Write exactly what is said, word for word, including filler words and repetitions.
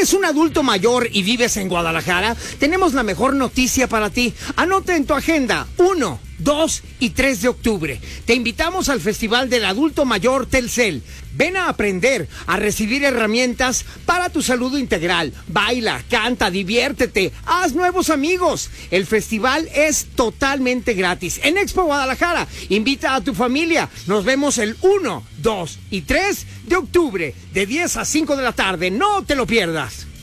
¿Eres un adulto mayor y vives en Guadalajara? Tenemos la mejor noticia para ti. Anota en tu agenda uno, dos y tres de octubre. Te invitamos al Festival del Adulto Mayor Telcel. Ven a aprender, a recibir herramientas para tu salud integral. Baila, canta, diviértete, haz nuevos amigos. El festival es totalmente gratis. En Expo Guadalajara, invita a tu familia. Nos vemos el uno, dos y tres de octubre, de diez a cinco de la tarde. No te lo pierdas.